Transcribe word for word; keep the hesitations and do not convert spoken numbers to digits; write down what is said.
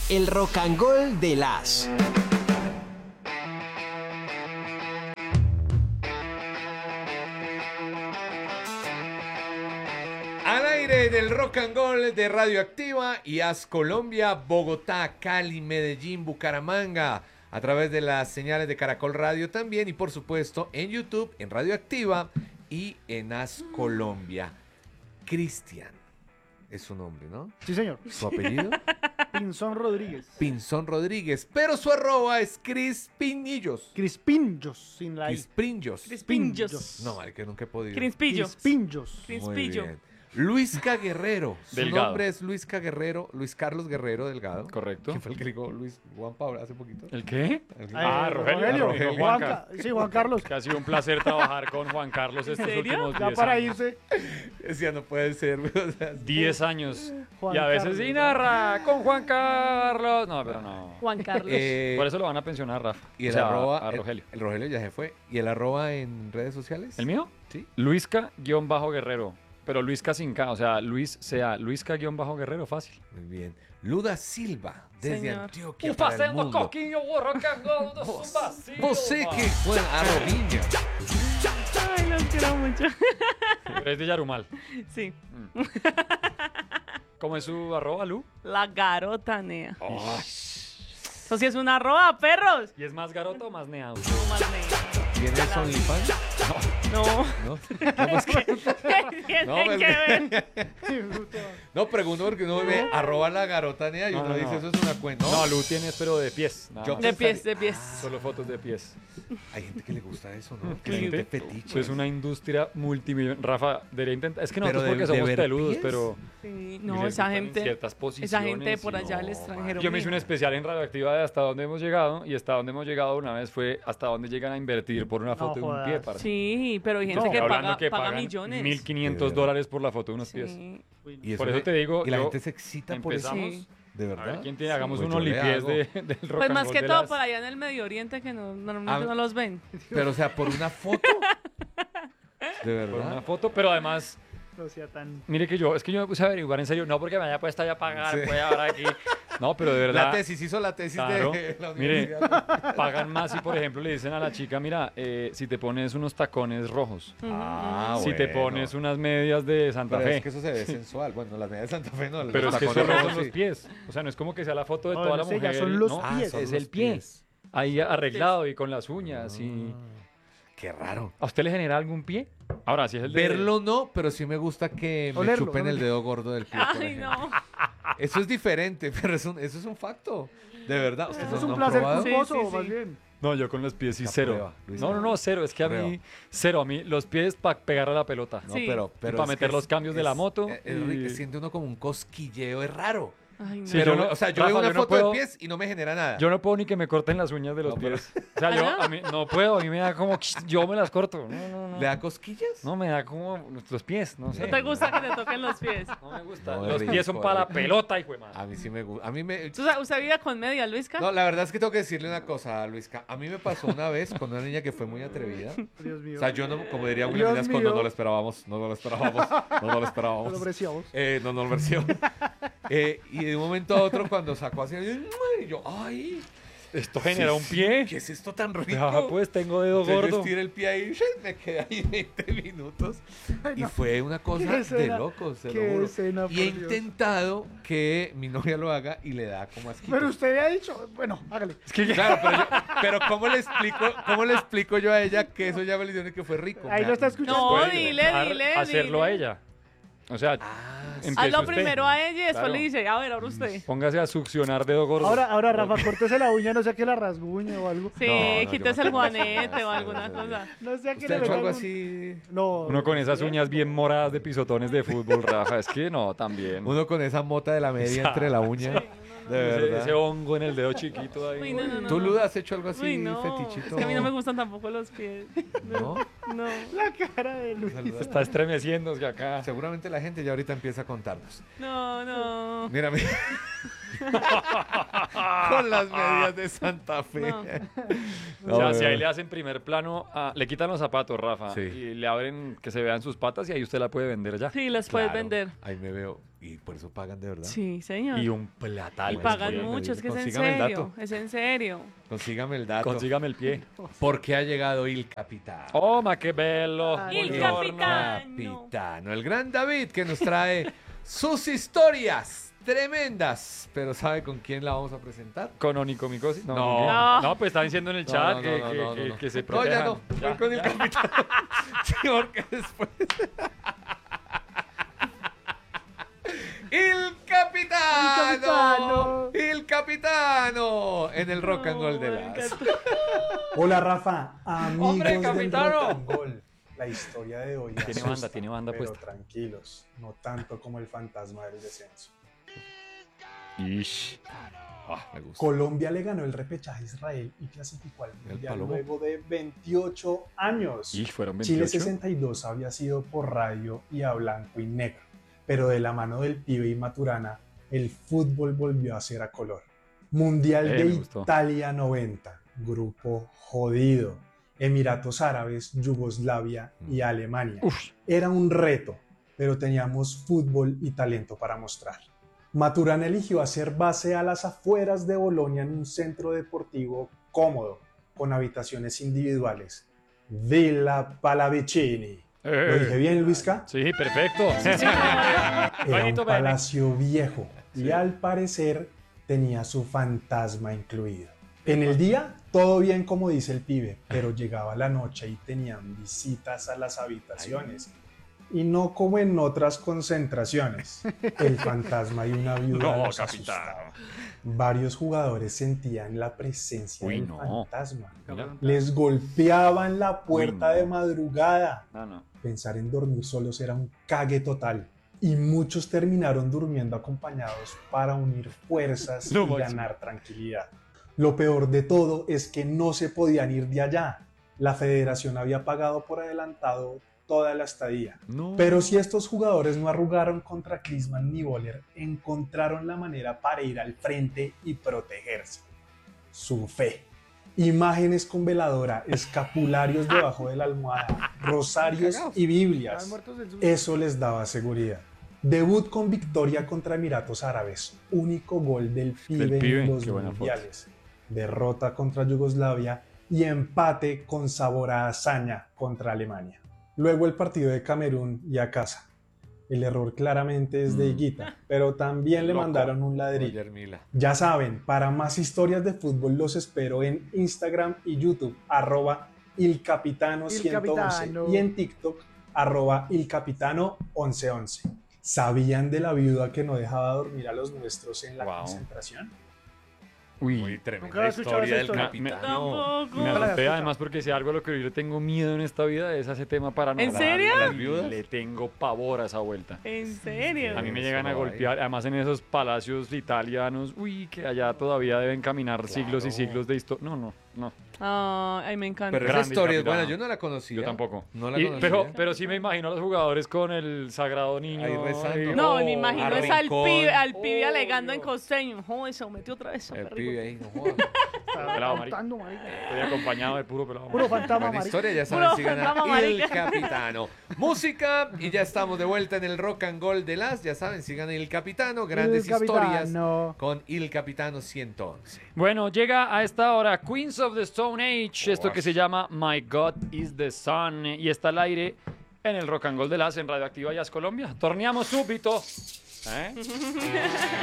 El rock and roll de las. Al aire del Rock and Roll de Radioactiva y As Colombia, Bogotá, Cali, Medellín, Bucaramanga, a través de las señales de Caracol Radio también y por supuesto en YouTube, en Radioactiva y en As Colombia. Cristian es su nombre, ¿no? Sí, señor. ¿Su apellido? Pinzón Rodríguez. Pinzón Rodríguez, pero su arroba es Crispinillos. Crispinjos, sin la I. Crispinjos. Crispinjos. No, marica, nunca he podido. Crispillos. Crispinjos. Muy Crispillo. bien. Luisca Guerrero. Su Delgado. nombre es Luisca Guerrero, Luis Carlos Guerrero Delgado. Correcto. ¿Quién fue el que dijo Luis Juan Pablo hace poquito? ¿El qué? El- Ah, Eh, Rogelio. Rogelio. Juanca. Juanca. Sí, Juan Carlos. Que ha sido un placer trabajar con Juan Carlos estos serio? últimos Ya diez para años. irse. Decía, no puede ser. O sea, diez años. Juan y a veces Carlos. sí narra con Juan Carlos. No, pero no. Juan Carlos. eh, Por eso lo van a pensionar, Rafa. y el O sea, arroba. a el- Rogelio. El, Rogelio ya se fue. ¿Y el arroba en redes sociales? ¿El mío? Sí. Luisca-Guerrero. Pero Luisca sin K, o sea, Luis sea Luisca-Guerrero, fácil. Muy bien. Luda Silva, desde Señor. Antioquia para el mundo. Vos, vos sé que fue a Roviña. Ay, los quiero mucho. Pero es de Yarumal. Sí. ¿Cómo es su arroba, Lu? La garotanea. Eso sí es una arroba, perros. ¿Y es más garota o más neado? No, más nea. ¿Tienes OnlyFans? No. No. No, pues que- Tiene No, que pues- ver. no, pregunto porque uno ve arroba la garotanea y No, uno no, dice no. eso es una cuenta. No, Lu tienes, pero de pies. nada Yo- más. De pies, de pies. Solo fotos de pies. Hay gente que le gusta eso, ¿no? Que Sí. le gusta fetiche. Eso es una industria multimillonaria. Rafa, debería intentar. Es que Pero nosotros de- porque de somos ver peludos, pies. pero. Sí, y no, les esa gustan en gente. ciertas Esa posiciones gente por y- allá al no, extranjero. Yo me hice un mira. especial en Radioactiva de hasta dónde hemos llegado. Y hasta dónde hemos llegado una vez fue hasta dónde llegan a invertir por una foto de un jodas. pie. Parce. Sí, pero hay gente No, que hablando paga, que paga pagan millones. mil quinientos Sí. dólares por la foto de unos pies. Sí. Y Por eso te digo, Y la yo- gente se excita por eso. Empezamos. Sí. ¿De A verdad? ver, ¿quién tiene? Hagamos Pues un yo le Olipiés hago. de, del rock Pues and más roll que de todo las- por allá en el Medio Oriente que no, normalmente Ah, no los ven. Pero, o sea, por una foto. ¿De por una verdad? foto, pero además, No sea tan. mire que yo, es que yo me puse a averiguar en serio, no porque me haya puesto ya a pagar, Sí. pues ahora aquí. No, pero de verdad. La tesis, hizo la tesis Claro. de la Mire, universidad. pagan más si, por ejemplo, le dicen a la chica, mira, eh, si te pones unos tacones rojos, Ah, si te bueno. pones unas medias de Santa Pero Fe. es que eso se ve sensual. Bueno, las medias de Santa Fe no. Pero los es que tacones solo rojos, son los sí. pies. O sea, no es como que sea la foto de No, toda la no sé, ya mujer. son los no, Ah, pies. son es los el pie. pies. Ahí arreglado y con las uñas. Y... Qué raro. ¿A usted le genera algún pie? Ahora, si es el de... Verlo no, pero sí me gusta que me Olerlo, chupen el olerlo. dedo gordo del pie. por Ay, ejemplo. no. Eso es diferente, pero es un- eso es un facto. De verdad. ¿Ustedes Eso es no un han placer probado? Sí, culposo, sí, sí. más bien. No, yo con los pies sí, La cero. prueba, Luis. no, no, no, cero. Es que a mí, Prueba. cero. A mí, los pies para pegar a la pelota. No, Sí. pero, pero para es meter que los es- cambios de la es- moto es- es y- rico, siente uno como un cosquilleo, es raro. Ay, no. Sí, Pero, yo no- o sea, yo Rafa, veo una yo no foto puedo- de pies y no me genera nada. Yo no puedo ni que me corten las uñas de los No, pero- pies. O sea, yo, ¿Ah, no? a mí no puedo. A mí me da como... Yo me las corto. No, no, no. ¿Le da cosquillas? No, me da como los pies. No sé. ¿No te gusta que te toquen los pies? No me gusta. No, los es pies son rico, para la es rico. pelota, hijo de madre. A mí sí me gusta. A mí me... ¿Usted, usted vive con media, Luisca? No, la verdad es que tengo que decirle una cosa, Luisca. A mí me pasó una vez con una niña que fue muy atrevida. Dios mío. O sea, yo no, como diría Dios William Velasco, no, mío. no lo esperábamos, no, no lo esperábamos, no, no lo Lo esperábamos. apreciamos. Eh, no, no lo mereció. Eh, y de un momento a otro, cuando sacó así, y yo, ay, Esto genera un pie. ¿qué es esto tan rico? Ah, pues tengo dedo Entonces yo gordo. estiré el pie ahí, me quedé ahí veinte minutos. Ay, Y no. fue una cosa Qué de escena, locos, se qué lo juro. escena, por Y he Dios. intentado que mi novia lo haga y le da como asquito. Pero usted le ha dicho, bueno, hágale. Es que ya- Claro, pero, yo- pero ¿cómo le explico cómo le explico yo a ella que eso ya me le hicieron que fue rico? Ahí Me- lo está escuchando. No, puede dile, intentar dile, hacerlo dile. a ella. O sea, Ah, sí. empiece Hazlo usted. primero a ella y después Claro. le dice, a ver, ahora usted. Póngase a succionar dedo gordo. Ahora, ahora, Rafa, córtese la uña, no sea que la rasguñe o algo. Sí, No, no, yo quítese me- el guanete o Sí, alguna sí, cosa. No sea que ¿Usted le ha hecho metan algo un- así? No. Uno con esas uñas bien moradas de pisotones de fútbol, Rafa. Es que no, también. Uno con esa mota de la media entre la uña. De ese, verdad. ese hongo en el dedo chiquito ahí. Uy, no, no, no. ¿Tú, Luda, has hecho algo así Uy, no. fetichito? Es que a mí no me gustan tampoco los pies. ¿No? No. La cara de Luis. Saluda. Está estremeciéndose acá. Seguramente la gente ya ahorita empieza a contarnos. No, no. Mira, mira. Con las medias de Santa Fe. No. No, O sea, si bebé. ahí le hacen primer plano, ah, le quitan los zapatos, Rafa, Sí. y le abren que se vean sus patas y ahí usted la puede vender ya. Sí, las puedes Claro, vender. Ahí me veo. Y por eso pagan de verdad. Sí, señor. Y un platal. Y Bueno, pagan bueno, mucho, es que es en consígame el serio. dato. Es en serio. Consígame el dato. Consígame el pie. Porque ha llegado Il Capitano. ¡Oh, ma che bello! Ay, Il Buongiorno. Capitano. Capitano, el gran David que nos trae sus historias tremendas. Pero ¿sabe con quién la vamos a presentar? ¿Con Onicomicosis? No, No. ¿con quién? No. No, pues está diciendo en el No, chat no, que, no, que- no, no, que- no. que se No, protejan. ya no. Ya, Voy con el ya. capitano. Sí, porque después. ¡El capitano! capitano. ¡El capitano! En el rock and roll de No, las. me encantó. Hola Rafa, amigos ¡Hombre, del capitano! Rock and Roll. La historia de hoy Tiene asusta, banda, tiene banda pero puesta. tranquilos, no tanto como el fantasma del descenso. Ish. Ah, me gusta. Colombia le ganó el repechaje a Israel y clasificó al El Mundial palomo. luego de veintiocho años. Ish, fueron Chile veintiocho. sesenta y dos había sido por radio y a blanco y negro, pero de la mano del pibe y Maturana, el fútbol volvió a ser a color. Mundial Eh, de me gustó. Italia noventa, grupo jodido. Emiratos Árabes, Yugoslavia y Alemania. Uf. Era un reto, pero teníamos fútbol y talento para mostrar. Maturana eligió hacer base a las afueras de Bolonia en un centro deportivo cómodo, con habitaciones individuales. Villa Pallavicini. ¿Lo dije bien, Luisca? Sí, perfecto. Era un Juanito, ven. palacio viejo y Sí. al parecer tenía su fantasma incluido. En el día, todo bien como dice el pibe, pero llegaba la noche y tenían visitas a las habitaciones. Y no como en otras concentraciones. El fantasma y una viuda No, los capitán. asustaba. Varios jugadores sentían la presencia Uy, del no. fantasma. Mira. Les golpeaban la puerta Uy, no. de madrugada. No, no. Pensar en dormir solos era un cague total. Y muchos terminaron durmiendo acompañados para unir fuerzas Lo y máximo. ganar tranquilidad. Lo peor de todo es que no se podían ir de allá. La federación había pagado por adelantado toda la estadía. No. Pero si estos jugadores no arrugaron contra Klinsmann ni Boller, encontraron la manera para ir al frente y protegerse. Su fe. Imágenes con veladora, escapularios debajo de la almohada, rosarios y Biblias. Estaban muertos del susto. Eso les daba seguridad. Debut con victoria contra Emiratos Árabes. Único gol del pibe, Del pibe, en los qué buena foto. mundiales. Derrota contra Yugoslavia y empate con sabor a hazaña contra Alemania. Luego el partido de Camerún y a casa. El error claramente es de Mm. Higuita, pero también le Loco. mandaron un ladrillo. Roger Mila. Ya saben, para más historias de fútbol los espero en Instagram y YouTube, arroba ilcapitano ciento once Ilcapitano. y en TikTok, arroba ilcapitano once once. ¿Sabían de la viuda que no dejaba dormir a los nuestros en la Wow. concentración? Uy. Muy Nunca tremenda había escuchado historia esa del historia. capitano. Tampoco. Me la asusté escuchado. además porque si algo a lo que yo le tengo miedo en esta vida es a ese tema paranormal. ¿En serio? ¿Las viudas? Le tengo pavor a esa vuelta. ¿En serio? A mí me Eso llegan a no hay. golpear, además en esos palacios italianos, uy, que allá todavía deben caminar siglos y Claro. siglos de historia. No, no, no, Ah, ay, me encanta. Pero esa Grande historia es capitano. buena, yo no la conocía. yo tampoco. No la Y- conocía. pero, pero sí me imagino a los jugadores con el sagrado niño. Ahí rezando. y- No, oh, me imagino a es al rincón. pibe, al pibe Oh, alegando en Dios. costeño. Joder, se metió otra vez. El súper pibe rico. ahí, no joda. Estaba pelado, marica. cantando, marica. Estoy acompañado de puro pelado. Puro fantasma, Buena marica. historia, ya Puro saben si gana fantasma, el marica. capitano. Música y ya estamos de vuelta en el Rock and Roll de las, ya saben si gana el capitano, grandes El historias capitano. con el capitano ciento once. Bueno, llega a esta hora Queens of the Stone Age, esto que se llama My God is the Sun, y está al aire en el Rock and Roll de las en Radioactiva Jazz Colombia. Torneamos súbito. ¿Eh?